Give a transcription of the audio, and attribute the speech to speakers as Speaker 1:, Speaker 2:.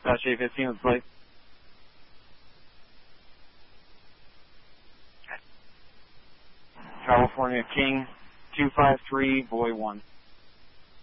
Speaker 1: Shape 15 with plate. California King 253, boy 1.